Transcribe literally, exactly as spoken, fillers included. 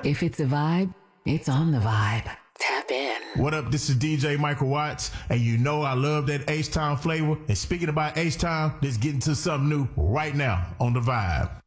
If it's a vibe, it's on the vibe. Tap in. What up? This is D J Michael Watts, and you know I love that H-Town flavor. And speaking about H-Town, let's get into something new right now on the vibe.